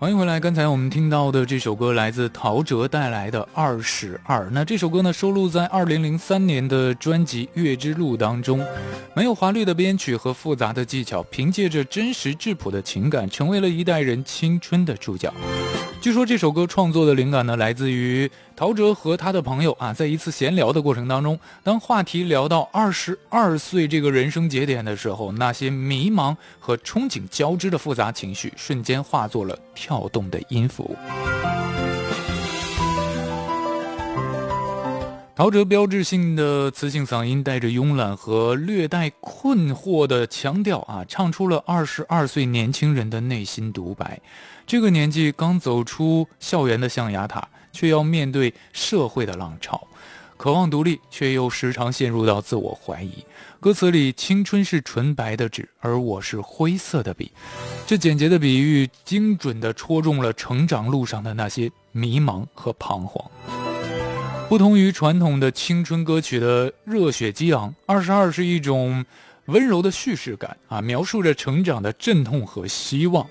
欢迎回来，刚才我们听到的这首歌来自陶喆带来的22。那这首歌呢收录在2003年的专辑《月之路》当中，没有华丽的编曲和复杂的技巧，凭借着真实质朴的情感，成为了一代人青春的注脚。据说这首歌创作的灵感呢，来自于陶喆和他的朋友在一次闲聊的过程当中，当话题聊到22岁这个人生节点的时候，那些迷茫和憧憬交织的复杂情绪，瞬间化作了跳动的音符。陶喆标志性的磁性嗓音带着慵懒和略带困惑的腔调唱出了22岁年轻人的内心独白。这个年纪刚走出校园的象牙塔，却要面对社会的浪潮，渴望独立，却又时常陷入到自我怀疑。歌词里青春是纯白的纸，而我是灰色的笔，这简洁的比喻精准地戳中了成长路上的那些迷茫和彷徨。不同于传统的青春歌曲的热血激昂，22是一种温柔的叙事感描述着成长的阵痛和希望。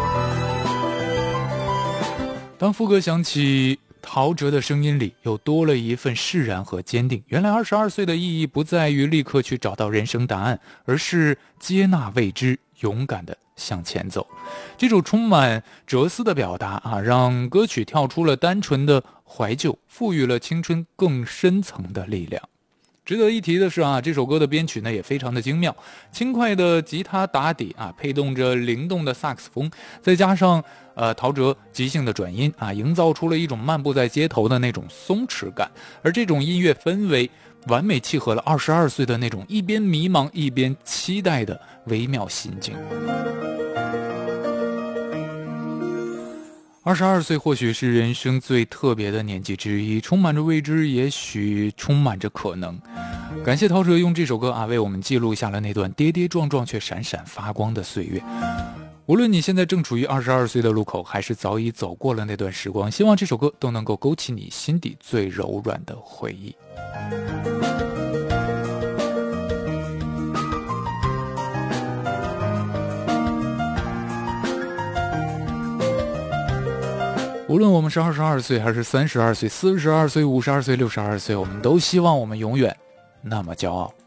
当副歌响起，陶喆的声音里又多了一份释然和坚定。原来22岁的意义不在于立刻去找到人生答案，而是接纳未知，勇敢地向前走。这种充满哲思的表达让歌曲跳出了单纯的怀旧，赋予了青春更深层的力量。值得一提的是这首歌的编曲呢也非常的精妙，轻快的吉他打底配动着灵动的萨克斯风，再加上陶喆即兴的转音营造出了一种漫步在街头的那种松弛感，而这种音乐氛围完美契合了22岁的那种一边迷茫一边期待的微妙心境。22岁或许是人生最特别的年纪之一，充满着未知，也许充满着可能。感谢陶喆用这首歌为我们记录下了那段跌跌撞撞却闪闪发光的岁月。无论你现在正处于22岁的路口，还是早已走过了那段时光，希望这首歌都能够勾起你心底最柔软的回忆。无论我们是22岁还是32岁、42岁、52岁、62岁，我们都希望我们永远那么骄傲。